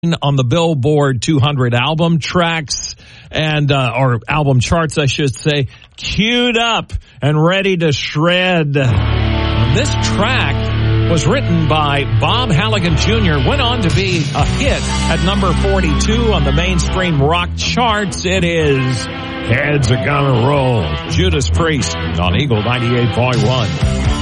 on the Billboard 200 album tracks and or album charts, I should say, queued up and ready to shred. This track was written by Bob Halligan Jr., went on to be a hit at number 42 on the mainstream rock charts. It is Heads Are Gonna Roll, Judas Priest on Eagle 98.1.